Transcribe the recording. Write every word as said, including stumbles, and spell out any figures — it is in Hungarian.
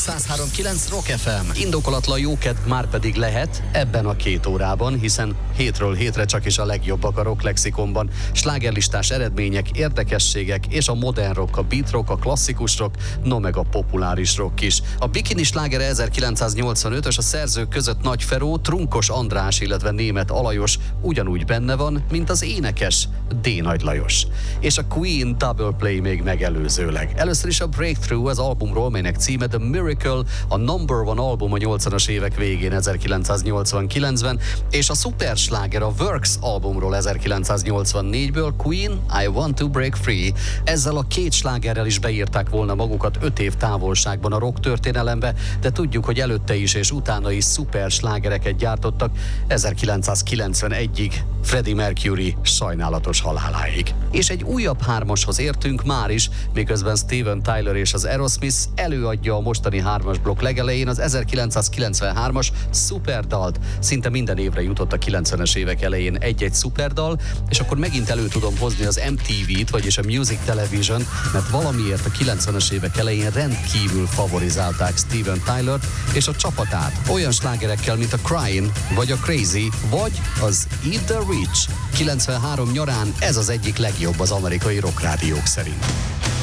száz három kilenc Rock ef em. Indokolatlan jókedv már pedig lehet ebben a két órában, hiszen hétről hétre csak is a legjobbak a rock lexikonban. Slágerlistás eredmények, érdekességek és a modern rock, a beat rock, a klasszikus rock, no meg a populáris rock is. A Bikini slágere ezerkilencszáznyolcvanötös, a szerzők között Nagy Feró, Trunkos András, illetve Németh Alajos ugyanúgy benne van, mint az énekes D. Nagy Lajos. És a Queen Double Play még megelőzőleg. Először is a Breakthrough az albumról, melynek címe The Miracle, a number one album a nyolcvanas évek végén ezerkilencszáznyolcvankilencben, és a szupersláger a Works albumról ezerkilencszáznyolcvannégyből, Queen I Want to Break Free. Ezzel a két slágerrel is beírták volna magukat öt év távolságban a rock történelembe, de tudjuk, hogy előtte is és utána is szuperslágereket gyártottak ezerkilencszázkilencvenegyig, Freddie Mercury sajnálatos haláláig. És egy újabb hármashoz értünk már is, miközben Steven Tyler és az Aerosmith előadja a mostani hármas blokk legelején az ezerkilencszázkilencvenhármas szuperdalt. Szinte minden évre jutott a kilencvenes évek elején egy-egy szuperdal, és akkor megint elő tudom hozni az em té vét, vagyis a Music Television, mert valamiért a kilencvenes évek elején rendkívül favorizálták Steven Tylert és a csapatát. Olyan slágerekkel, mint a Crying, vagy a Crazy, vagy az Eat the Rich. kilencvenhárom nyarán ez az egyik legjobb az amerikai rockrádiók szerint.